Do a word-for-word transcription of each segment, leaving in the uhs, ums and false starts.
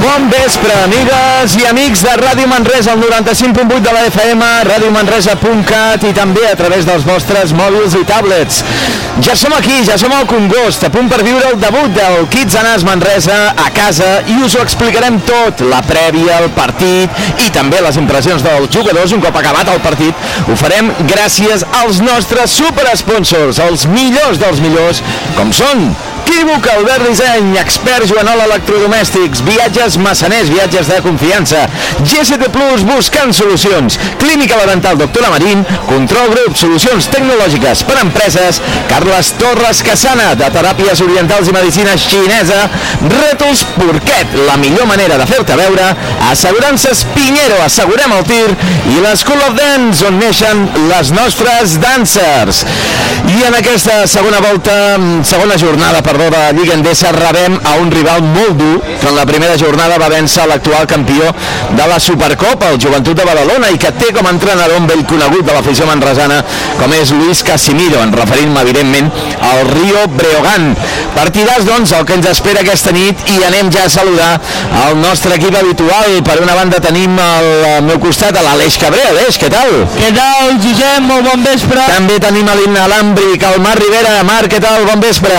Bon vespre, amigues i amics de Ràdio Manresa, el noranta-cinc punt vuit de la F M, radiomanresa punt cat i també a través dels vostres mòbils i tablets. Ja som aquí, ja som al Congost, a punt per viure el debut del Kids and Us Manresa a casa i us ho explicarem tot, la prèvia, el partit i també les impressions dels jugadors un cop acabat el partit. Ho farem gràcies als nostres superesponsors, els millors dels millors, com són Equívoc, Albert Disseny, Expert Joanola Electrodomèstics, Viatges Massaners, viatges de confiança, G S T Plus, buscant solucions, Clínica La Dental Doctora Marín, Control Group, solucions tecnològiques per a empreses, Carles Torres Casana, de teràpies orientals i medicina xinesa, Rètols Porquet, la millor manera de fer-te veure, Assegurances Pinheiro, assegurem el tir, i l'School of Dance, on neixen les nostres dancers. I en aquesta segona volta, segona jornada, perdó, de la Lliga Endesa, rebem a un rival molt dur, que en la primera jornada va vèncer l'actual campió de la Supercopa, el Joventut de Badalona, i que té com a entrenador un vell conegut de l'afició manresana, com és Luis Casimiro, en referint-me evidentment al Río Breogán. Partidàs, doncs, el que ens espera aquesta nit, i anem ja a saludar el nostre equip habitual. Per una banda tenim al meu costat a l'Aleix Cabré. Aleix, què tal? Què tal, Josep? Molt bon vespre. També tenim a l'Inalàmbric, el Marc Rivera. Marc, què tal? Bon vespre.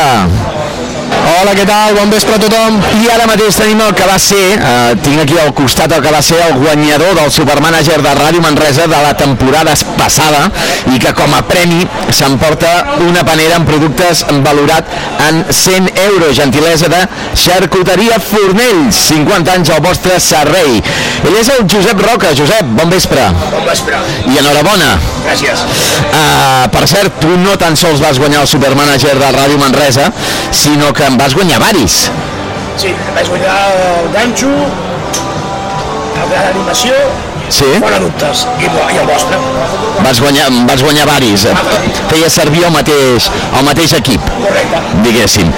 Hola, què tal? Bon vespre a tothom. I ara mateix tenim el que va ser, eh, tinc aquí al costat el que va ser el guanyador del Supermanager de Ràdio Manresa de la temporada passada i que com a premi s'emporta una panera amb productes valorat en cent euros, gentilesa de Xarcuteria Fornells, cinquanta anys al vostre servei. Ell és el Josep Roca. Josep, bon vespre. Bon vespre. I enhorabona. Gràcies. Uh, per cert, tu no tan sols vas guanyar el Supermanager de Ràdio Manresa, sinó que en vas guanyar varis. Sí, vaig guanyar el ganxo, el de l'animació, sí? Fora dubtes, i, i el vostre. Vas guanyar, vas guanyar varis. Feia servir el mateix, el mateix equip. Correcte. Diguéssim.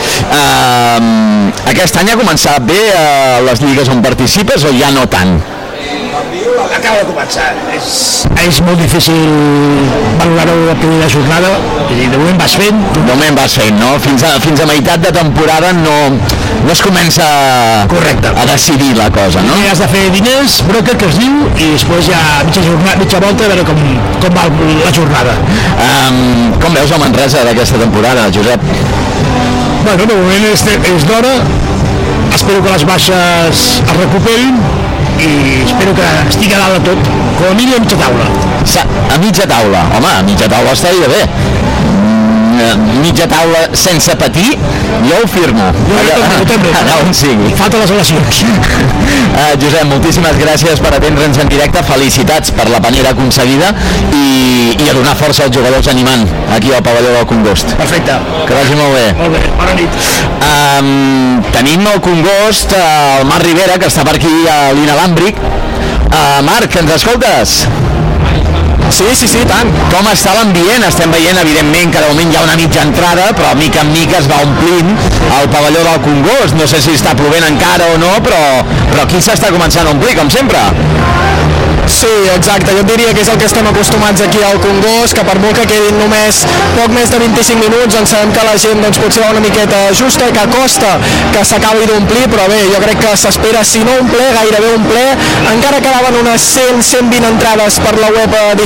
Uh, aquest any ha començat bé uh, les lligues on participes o ja no tant? Acaba de començar. És... És molt difícil valorar-ho la primera jornada. De moment vas fent. De moment vas fent, no? Fins a, fins a meitat de temporada no, no es comença Correcte. A decidir la cosa, no? I has de fer diners, broker, que es diu, i després ja mitja, jornada, mitja volta a veure com, com va la jornada. Um, com veus el Manresa d'aquesta temporada, Josep? Bueno, de moment és, és d'hora. Espero que les baixes es recuperin i espero que estigui a dalt de tot, com a mínim a mitja taula. Sa, a mitja taula, home, a mitja taula estaria bé. Mitja taula sense patir, jo ho firmo. Jo allà, també, també. Allà on sigui. Falta les eleccions. Uh, Josep, moltíssimes gràcies per atendre'ns en directe, felicitats per la panera aconseguida i, i a donar força als jugadors animant aquí al pavelló del Congost. Perfecte. Que vagi molt bé. Molt bé, bona nit. Um, tenim al Congost uh, el Marc Rivera, que està per aquí a l'Inalàmbric. Uh, Marc, ens escoltes? Sí, sí, sí, tant. Com està l'ambient? Estem veient, evidentment, que de moment hi ha una mitja entrada, però mica en mica es va omplint el pavelló del Congost. No sé si està plovent encara o no, però, però aquí s'està començant a omplir, com sempre. Sí, exacte, jo et diria que és el que estem acostumats aquí al Congost, que per molt que quedin només poc més de vint-i-cinc minuts, doncs sabem que la gent doncs, potser va una miqueta justa i que costa que s'acabi d'omplir, però bé, jo crec que s'espera, si no un ple, gairebé un ple. Encara quedaven unes cent a cent vint entrades per la web